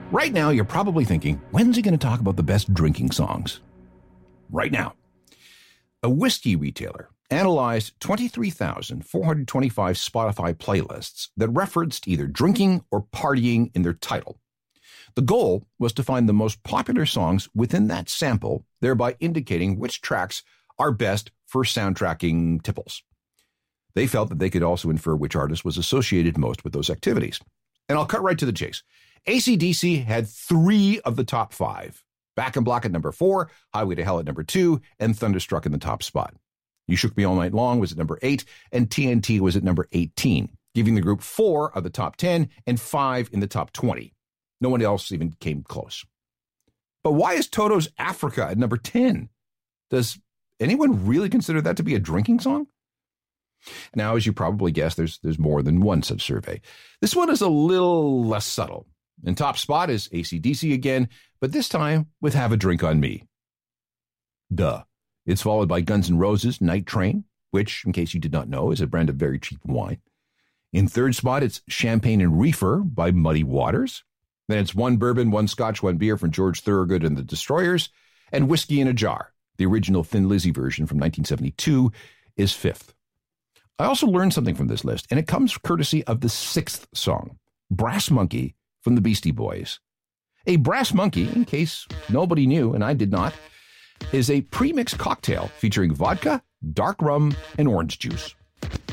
Right now, you're probably thinking, when's he going to talk about the best drinking songs? Right now. A whiskey retailer analyzed 23,425 Spotify playlists that referenced either drinking or partying in their title. The goal was to find the most popular songs within that sample, thereby indicating which tracks are best for soundtracking tipples. They felt that they could also infer which artist was associated most with those activities. And I'll cut right to the chase. AC/DC had 3 of the top 5. Back in Black at number 4, Highway to Hell at number 2, and Thunderstruck in the top spot. You Shook Me All Night Long was at number 8, and TNT was at number 18, giving the group 4 of the top 10 and 5 in the top 20. No one else even came close. But why is Toto's Africa at number 10? Does anyone really consider that to be a drinking song? Now, as you probably guessed, there's more than one such survey. This one is a little less subtle. In top spot is AC/DC again, but this time with Have a Drink on Me. Duh. It's followed by Guns N' Roses' Night Train, which, in case you did not know, is a brand of very cheap wine. In third spot, it's Champagne and Reefer by Muddy Waters. Then it's One Bourbon, One Scotch, One Beer from George Thorogood and the Destroyers. And Whiskey in a Jar, the original Thin Lizzy version from 1972, is fifth. I also learned something from this list, and it comes courtesy of the 6th song, Brass Monkey from the Beastie Boys. A brass monkey, in case nobody knew, and I did not, is a pre-mixed cocktail featuring vodka, dark rum, and orange juice.